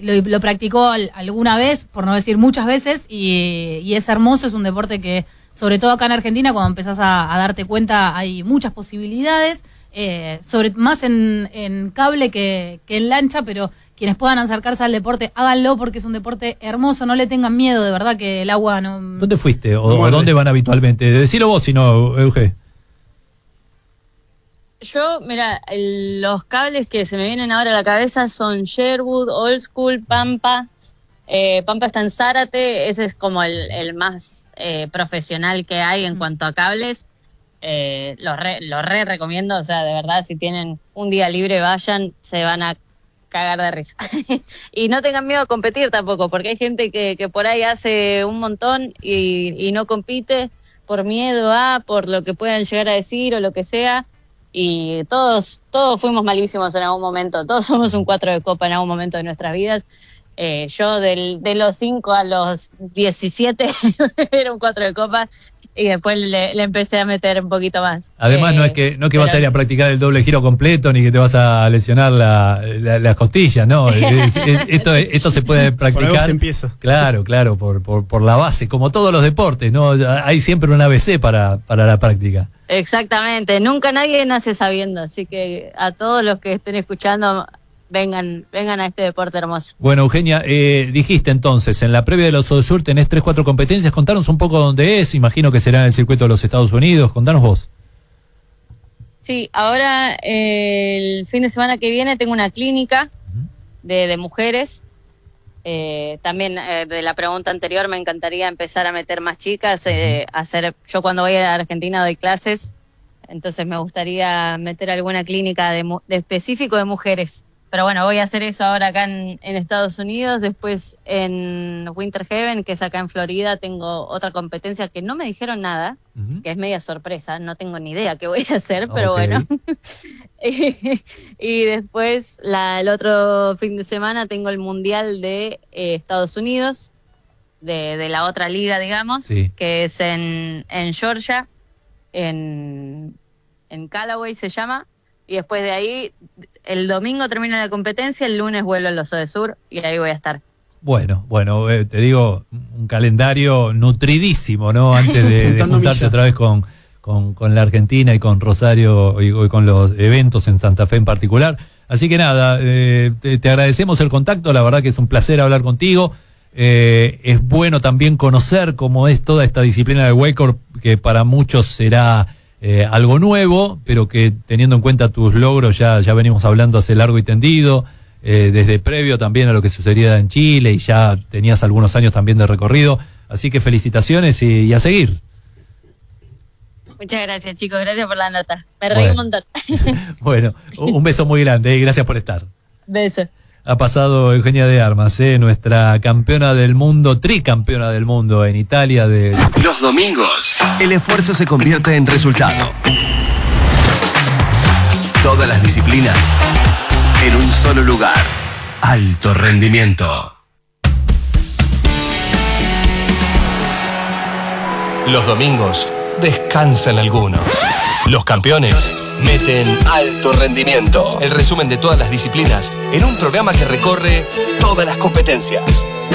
lo practicó alguna vez, por no decir muchas veces, y es hermoso, es un deporte que, sobre todo acá en Argentina, cuando empezás a darte cuenta, hay muchas posibilidades, más en cable que en lancha, pero quienes puedan acercarse al deporte, háganlo porque es un deporte hermoso, no le tengan miedo, de verdad que el agua no... ¿Dónde fuiste o dónde van habitualmente? Decilo vos, si no, Euge. Yo, mira, los cables que se me vienen ahora a la cabeza son Sherwood, Old School, Pampa. Pampa está en Zárate, ese es como el más profesional que hay en cuanto a cables. Lo re recomiendo, o sea, de verdad, si tienen un día libre, vayan, se van a cagar de risa. Y no tengan miedo a competir tampoco, porque hay gente que por ahí hace un montón y no compite por miedo por lo que puedan llegar a decir o lo que sea. Y todos fuimos malísimos en algún momento, todos somos un 4 de copa en algún momento de nuestras vidas. Yo de los 5 a los 17 era un 4 de copa y después le empecé a meter un poquito más. Además no es que vas a ir a practicar el doble giro completo ni que te vas a lesionar las costillas, ¿no? Esto se puede practicar. Por algo se empieza. Claro, por la base, como todos los deportes, ¿no? Hay siempre un ABC para la práctica. Exactamente, nunca nadie nace sabiendo, así que a todos los que estén escuchando, vengan a este deporte hermoso. Bueno, Eugenia, dijiste entonces, en la previa de los Odesur tenés 3-4 competencias, contanos un poco dónde es, imagino que será en el circuito de los Estados Unidos, contanos vos. Sí, ahora el fin de semana que viene tengo una clínica de mujeres. También de la pregunta anterior me encantaría empezar a meter más chicas, yo cuando voy a Argentina doy clases, entonces me gustaría meter alguna clínica de específico de mujeres, pero bueno, voy a hacer eso ahora acá en Estados Unidos. Después en Winter Haven, que es acá en Florida, tengo otra competencia que no me dijeron nada, que es media sorpresa, no tengo ni idea qué voy a hacer, pero bueno. Y después el otro fin de semana tengo el Mundial de Estados Unidos, de la otra liga, digamos, sí, que es en Georgia, en Callaway se llama, y después de ahí el domingo termino la competencia, el lunes vuelvo a los Odesur y ahí voy a estar. Bueno, te digo, un calendario nutridísimo, ¿no? Antes de juntarte otra vez con la Argentina y con Rosario y con los eventos en Santa Fe en particular. Así que nada, te agradecemos el contacto, la verdad que es un placer hablar contigo. Es bueno también conocer cómo es toda esta disciplina del wakeboard, que para muchos será algo nuevo, pero que teniendo en cuenta tus logros ya venimos hablando hace largo y tendido, desde previo también a lo que sucedía en Chile, y ya tenías algunos años también de recorrido. Así que felicitaciones y a seguir. Muchas gracias, chicos, gracias por la nota. Me reí un montón. Bueno, un beso muy grande y gracias por estar. Beso. Ha pasado Eugenia de Armas, nuestra campeona del mundo, tricampeona del mundo en Italia. Los domingos, el esfuerzo se convierte en resultado. Todas las disciplinas en un solo lugar. Alto rendimiento. Los domingos descansan algunos. Los campeones meten alto rendimiento. El resumen de todas las disciplinas en un programa que recorre todas las competencias.